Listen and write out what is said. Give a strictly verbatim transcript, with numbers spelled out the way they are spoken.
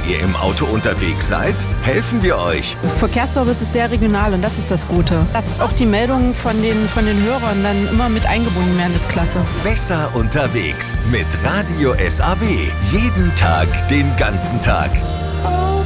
ihr im Auto unterwegs seid? Helfen wir euch. Verkehrsservice ist sehr regional und das ist das Gute. Dass auch die Meldungen von den, von den Hörern dann immer mit eingebunden werden, ist klasse. Besser unterwegs mit Radio S A W. Jeden Tag, den ganzen Tag. Oh.